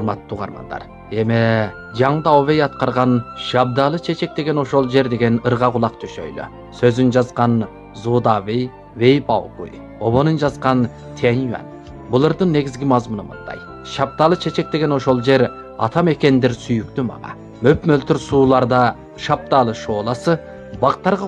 урматтуу угармандар. Эме Жаң Даобей аткарган Шабдалы чечек деген ошол жер деген ырга кулак түшөйлү. Сөзүн жазган Зудабей Вей Баокуй, обонун жазган Тянь Юань. Булардын негизги мазмуну мындай. Шабдалы чечек деген ошол жер ата мекендер сүйүктүү мага. Мөп мөлтүр сууларда шабдалы шооласы бактарга